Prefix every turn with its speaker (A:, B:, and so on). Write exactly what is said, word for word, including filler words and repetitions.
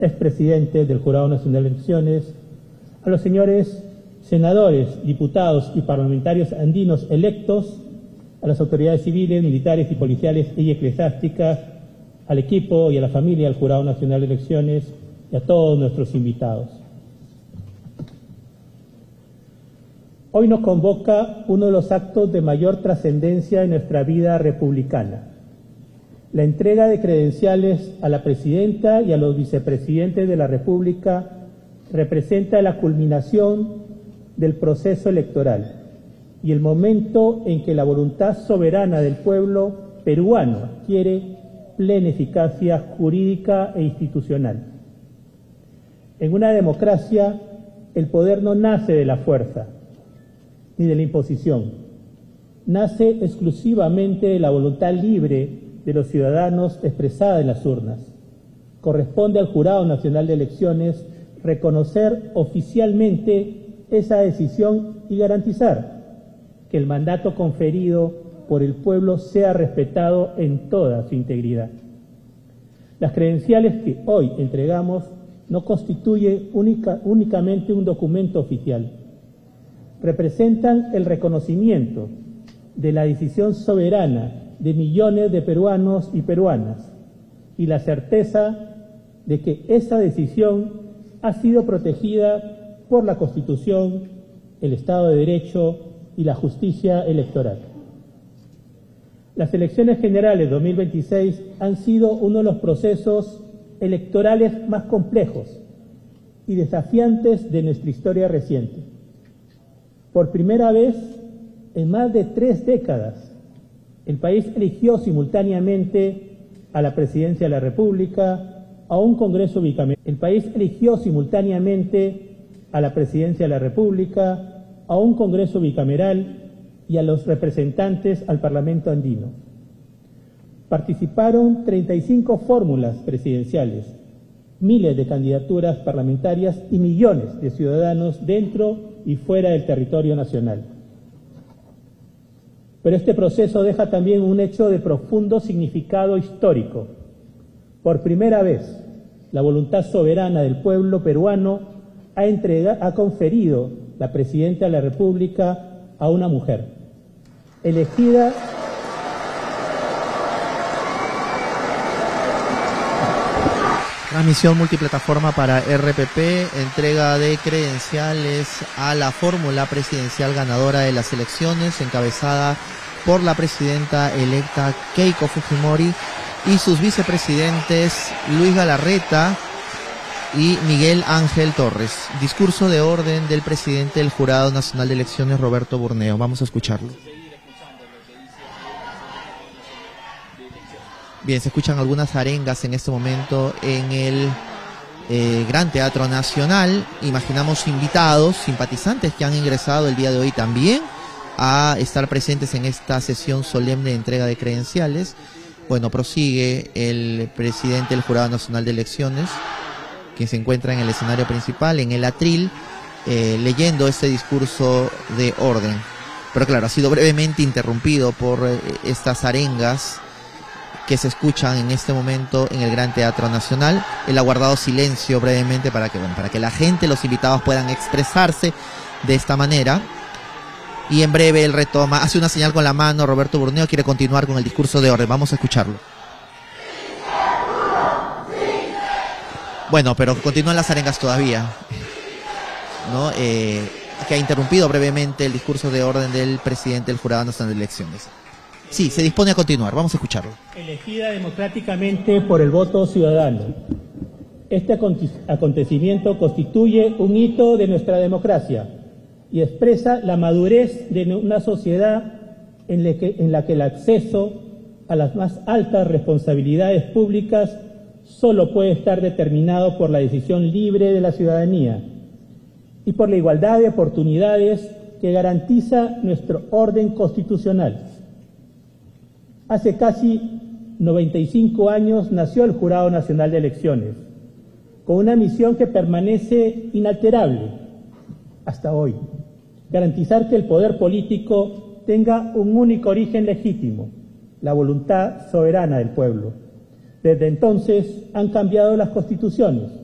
A: expresidente del Jurado Nacional de Elecciones, a los señores senadores, diputados y parlamentarios andinos electos, a las autoridades civiles, militares y policiales y eclesiásticas, al equipo y a la familia del Jurado Nacional de Elecciones y a todos nuestros invitados. Hoy nos convoca uno de los actos de mayor trascendencia en nuestra vida republicana: la entrega de credenciales a la presidenta y a los vicepresidentes de la República representa la culminación del proceso electoral y el momento en que la voluntad soberana del pueblo peruano adquiere plena eficacia jurídica e institucional. En una democracia, el poder no nace de la fuerza ni de la imposición, nace exclusivamente de la voluntad libre de los ciudadanos expresada en las urnas. Corresponde al Jurado Nacional de Elecciones reconocer oficialmente esa decisión y garantizar que el mandato conferido por el pueblo sea respetado en toda su integridad. Las credenciales que hoy entregamos no constituyen única, únicamente un documento oficial. Representan el reconocimiento de la decisión soberana de millones de peruanos y peruanas y la certeza de que esa decisión ha sido protegida por la Constitución, el Estado de Derecho y la justicia electoral. Las elecciones generales dos mil veintiséis han sido uno de los procesos electorales más complejos y desafiantes de nuestra historia reciente. Por primera vez en más de tres décadas, el país eligió simultáneamente a la Presidencia de la República, a un Congreso bicameral. El país eligió simultáneamente a la Presidencia de la República, a un Congreso bicameral y a los representantes al Parlamento andino. Participaron treinta y cinco fórmulas presidenciales, miles de candidaturas parlamentarias y millones de ciudadanos dentro y fuera del territorio nacional. Pero este proceso deja también un hecho de profundo significado histórico. Por primera vez, la voluntad soberana del pueblo peruano ha, entrega, ha conferido la Presidenta de la República a una mujer, elegida
B: Transmisión multiplataforma para R P P, entrega de credenciales a la fórmula presidencial ganadora de las elecciones, encabezada por la presidenta electa Keiko Fujimori y sus vicepresidentes Luis Galarreta y Miguel Ángel Torres. Discurso de orden del presidente del Jurado Nacional de Elecciones, Roberto Burneo. Vamos a escucharlo. Bien, se escuchan algunas arengas en este momento en el eh, Gran Teatro Nacional. Imaginamos invitados, simpatizantes que han ingresado el día de hoy también a estar presentes en esta sesión solemne de entrega de credenciales. Bueno, prosigue el presidente del Jurado Nacional de Elecciones, quien se encuentra en el escenario principal, en el atril, eh, leyendo este discurso de orden. Pero claro, ha sido brevemente interrumpido por eh, estas arengas que se escuchan en este momento en el Gran Teatro Nacional. Él ha guardado silencio brevemente para que, bueno, para que la gente, los invitados puedan expresarse de esta manera. Y en breve él retoma, hace una señal con la mano. Roberto Burneo quiere continuar con el discurso de orden. Vamos a escucharlo. Bueno, pero continúan las arengas todavía, ¿no? Eh, que ha interrumpido brevemente el discurso de orden del presidente del Jurado Nacional de Elecciones. Sí, se dispone a continuar. Vamos a escucharlo.
A: Elegida democráticamente por el voto ciudadano. Este acontecimiento constituye un hito de nuestra democracia y expresa la madurez de una sociedad en la que, en la que el acceso a las más altas responsabilidades públicas solo puede estar determinado por la decisión libre de la ciudadanía y por la igualdad de oportunidades que garantiza nuestro orden constitucional. Hace casi noventa y cinco años nació el Jurado Nacional de Elecciones, con una misión que permanece inalterable hasta hoy: garantizar que el poder político tenga un único origen legítimo, la voluntad soberana del pueblo. Desde entonces han cambiado las constituciones,